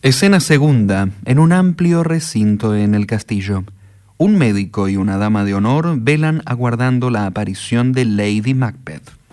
Escena segunda, en un amplio recinto en el castillo. Un médico y una dama de honor velan aguardando la aparición de Lady Macbeth.